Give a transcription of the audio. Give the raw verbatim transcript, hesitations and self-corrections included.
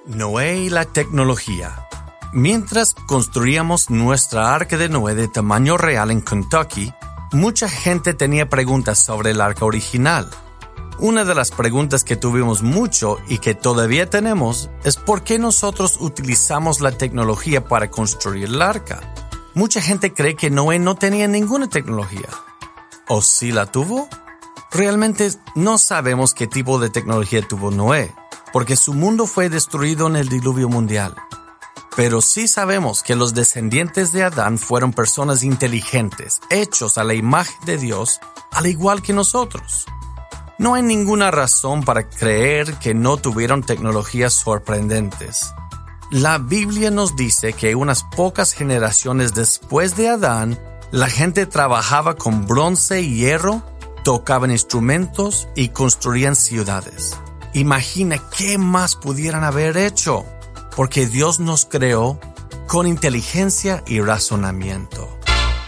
Noé y la tecnología. Mientras construíamos nuestra arca de Noé de tamaño real en Kentucky, mucha gente tenía preguntas sobre el arca original. Una de las preguntas que tuvimos mucho y que todavía tenemos es ¿por qué nosotros utilizamos la tecnología para construir el arca? Mucha gente cree que Noé no tenía ninguna tecnología. ¿O sí la tuvo? Realmente no sabemos qué tipo de tecnología tuvo Noé, porque su mundo fue destruido en el diluvio mundial. Pero sí sabemos que los descendientes de Adán fueron personas inteligentes, hechos a la imagen de Dios, al igual que nosotros. No hay ninguna razón para creer que no tuvieron tecnologías sorprendentes. La Biblia nos dice que unas pocas generaciones después de Adán, la gente trabajaba con bronce y hierro, tocaban instrumentos y construían ciudades. Imagina qué más pudieran haber hecho, porque Dios nos creó con inteligencia y razonamiento.